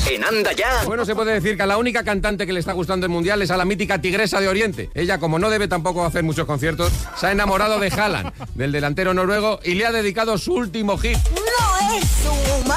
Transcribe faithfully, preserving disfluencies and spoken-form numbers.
En Anda Ya. Bueno, se puede decir que a la única cantante que le está gustando el Mundial es a la mítica Tigresa de Oriente. Ella, como no debe tampoco hacer muchos conciertos, se ha enamorado de Haaland, del delantero noruego, y le ha dedicado su último hit. No es un humano.